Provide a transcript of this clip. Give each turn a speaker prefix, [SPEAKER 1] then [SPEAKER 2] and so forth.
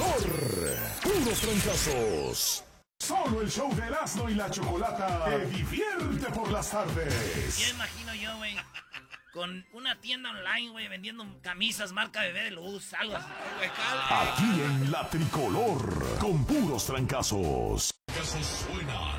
[SPEAKER 1] tricolor. Puros trancazos. Solo el show de Erasmo y la Chocolata te divierte por las tardes.
[SPEAKER 2] Ya imagino yo, güey, con una tienda online, güey, vendiendo camisas marca Bebé de Luz, algo así.
[SPEAKER 1] Aquí en la tricolor, con puros trancazos. Casos suenan